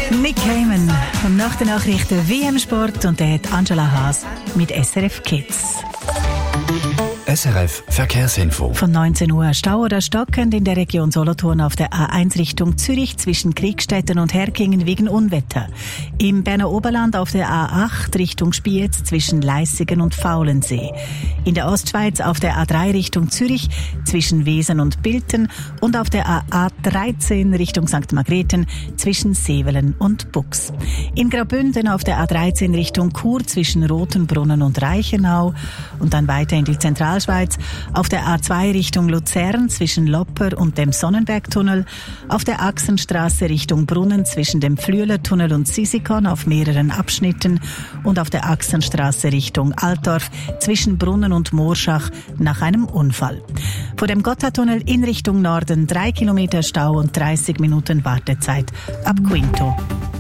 Nick Cayman und nach den Nachrichten WM-Sport und der Angela Haas mit SRF Kids. SRF Verkehrsinfo. Von 19 Uhr Stau oder stockend in der Region Solothurn auf der A1 Richtung Zürich zwischen Kriegstetten und Herkingen wegen Unwetter. Im Berner Oberland auf der A8 Richtung Spiez zwischen Leissigen und Faulensee. In der Ostschweiz auf der A3 Richtung Zürich zwischen Wesen und Bilten und auf der A13 Richtung St. Margrethen zwischen Sevelen und Bux. In Graubünden auf der A13 Richtung Chur zwischen Rotenbrunnen und Reichenau und dann weiter in die Zentralschweiz auf der A2 Richtung Luzern zwischen Lopper und dem Sonnenbergtunnel, auf der Achsenstraße Richtung Brunnen zwischen dem Flüelertunnel und Sisikon auf mehreren Abschnitten und auf der Achsenstraße Richtung Altdorf zwischen Brunnen und Moorschach nach einem Unfall. Vor dem Gotthardtunnel in Richtung Norden 3 Kilometer Stau und 30 Minuten Wartezeit ab Quinto.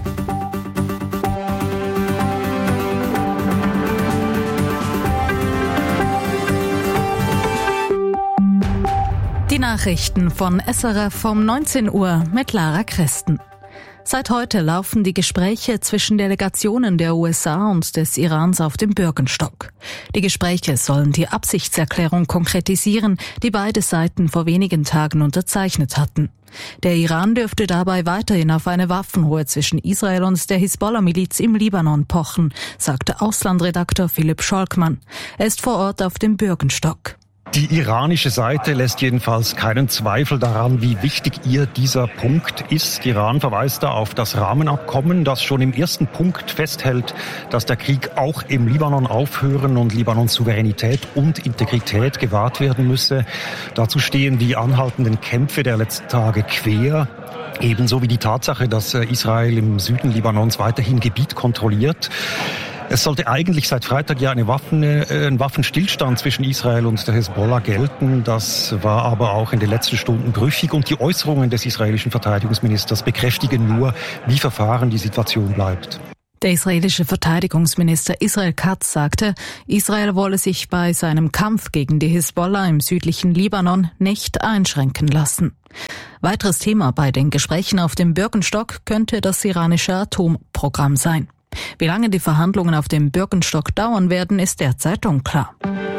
Die Nachrichten von SRF um 19 Uhr mit Lara Christen. Seit heute laufen die Gespräche zwischen Delegationen der USA und des Irans auf dem Bürgenstock. Die Gespräche sollen die Absichtserklärung konkretisieren, die beide Seiten vor wenigen Tagen unterzeichnet hatten. Der Iran dürfte dabei weiterhin auf eine Waffenruhe zwischen Israel und der Hisbollah-Miliz im Libanon pochen, sagte Auslandredakteur Philipp Scholkmann. Er ist vor Ort auf dem Bürgenstock. Die iranische Seite lässt jedenfalls keinen Zweifel daran, wie wichtig ihr dieser Punkt ist. Iran verweist da auf das Rahmenabkommen, das schon im ersten Punkt festhält, dass der Krieg auch im Libanon aufhören und Libanons Souveränität und Integrität gewahrt werden müsse. Dazu stehen die anhaltenden Kämpfe der letzten Tage quer. Ebenso wie die Tatsache, dass Israel im Süden Libanons weiterhin Gebiet kontrolliert. Es sollte eigentlich seit Freitag ja ein Waffenstillstand zwischen Israel und der Hisbollah gelten. Das war aber auch in den letzten Stunden brüchig und die Äußerungen des israelischen Verteidigungsministers bekräftigen nur, wie verfahren die Situation bleibt. Der israelische Verteidigungsminister Israel Katz sagte, Israel wolle sich bei seinem Kampf gegen die Hisbollah im südlichen Libanon nicht einschränken lassen. Weiteres Thema bei den Gesprächen auf dem Bürgenstock könnte das iranische Atomprogramm sein. Wie lange die Verhandlungen auf dem Bürgenstock dauern werden, ist derzeit unklar.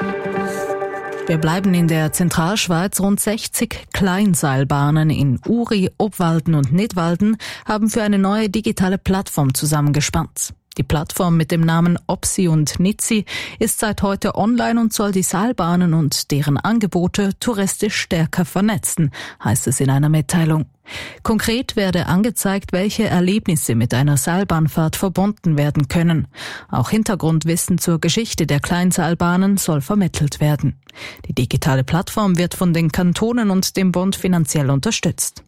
Wir bleiben in der Zentralschweiz. Rund 60 Kleinseilbahnen in Uri, Obwalden und Nidwalden haben für eine neue digitale Plattform zusammengespannt. Die Plattform mit dem Namen Opsi und Nitsi ist seit heute online und soll die Seilbahnen und deren Angebote touristisch stärker vernetzen, heißt es in einer Mitteilung. Konkret werde angezeigt, welche Erlebnisse mit einer Seilbahnfahrt verbunden werden können. Auch Hintergrundwissen zur Geschichte der Kleinseilbahnen soll vermittelt werden. Die digitale Plattform wird von den Kantonen und dem Bund finanziell unterstützt.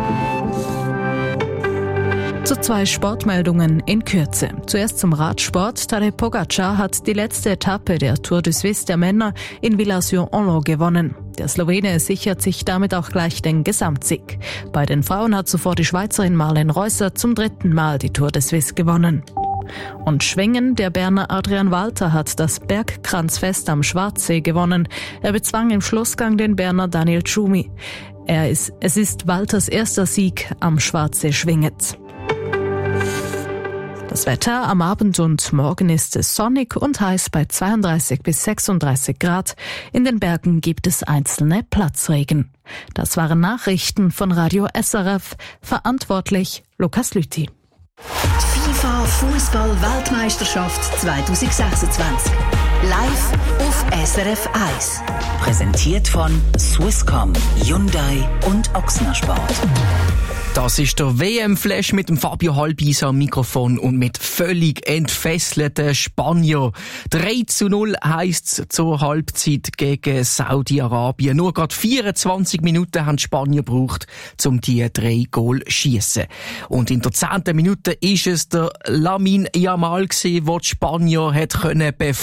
Zu 2 Sportmeldungen in Kürze. Zuerst zum Radsport. Tadej Pogačar hat die letzte Etappe der Tour de Suisse der Männer in Villars-sur-Anlon gewonnen. Der Slowene sichert sich damit auch gleich den Gesamtsieg. Bei den Frauen hat zuvor die Schweizerin Marlene Reusser zum 3. Mal die Tour de Suisse gewonnen. Und Schwingen, der Berner Adrian Walter hat das Bergkranzfest am Schwarzsee gewonnen. Er bezwang im Schlussgang den Berner Daniel Tschumi. Es ist Walters erster Sieg am Schwarzsee schwingend. Das Wetter am Abend und morgen ist es sonnig und heiß bei 32 bis 36 Grad. In den Bergen gibt es einzelne Platzregen. Das waren Nachrichten von Radio SRF. Verantwortlich Lukas Lüthi. FIFA Fußball-Weltmeisterschaft 2026. Live auf SRF 1. Präsentiert von Swisscom, Hyundai und Ochsner Sport. Das ist der WM-Flash mit dem Fabio Halbis am Mikrofon und mit völlig entfesselten Spanier. 3:0 heisst's zur Halbzeit gegen Saudi-Arabien. Nur gerade 24 Minuten haben die Spanier gebraucht, um die 3 Goal zu schiessen. Und in der 10. Minute ist es der Lamine Yamal gewesen, der die Spanier hat können befreien.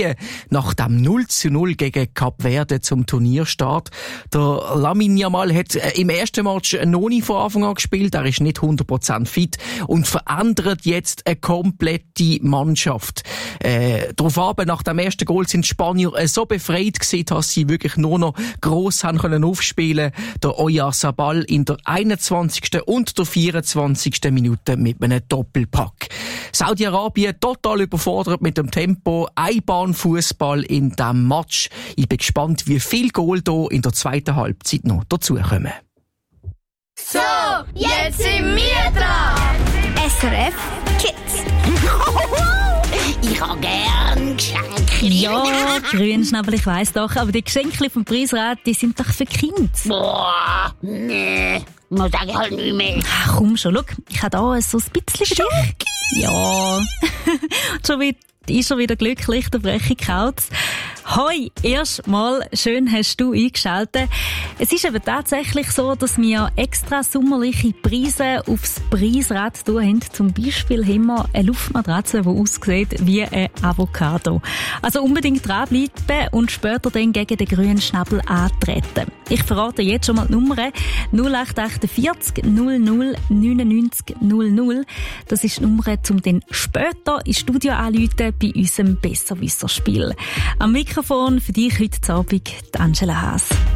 Sorgen nach dem 0:0 gegen Kap Verde zum Turnierstart. Der Lamine Yamal hat im ersten Match noch nicht von Anfang an gespielt. Er ist nicht 100% fit und verändert jetzt eine komplette Mannschaft. Darauf aber, nach dem ersten Goal sind die Spanier so befreit gewesen, dass sie wirklich nur noch gross haben können aufspielen. Der Oyarzabal in der 21. und der 24. Minute mit einem Doppelpack. Saudi-Arabien total überfordert mit dem Tempo. Einbahnfußball in diesem Match. Ich bin gespannt, wie viel Goal hier in der zweiten Halbzeit noch dazukommen. So, jetzt sind wir dran. SRF Kids. Ich habe gern Geschenke. Ja, Grünschnabel, ich weiss doch, aber die Geschenke vom Preisrat, die sind doch für Kinder. Boah, nee, das sage ich halt nicht mehr. Ach, komm schon, schau, ich habe da so ein bisschen für dich. Ja, ist schon wieder glücklich, der Brechi Kautz. Hoi, erstmal schön hast du eingeschaltet. Es ist eben tatsächlich so, dass wir extra sommerliche Preise aufs Preisrad tun haben. Zum Beispiel haben wir eine Luftmatratze, die aussieht wie ein Avocado. Also unbedingt dranbleiben und später dann gegen den grünen Schnabel antreten. Ich verrate jetzt schon mal die Nummer 0848 00 99 00. Das ist die Nummer, um dann später ins Studio anzurufen bei unserem Besserwisser-Spiel. Am Mikrofon für dich heute Abend Angela Haas.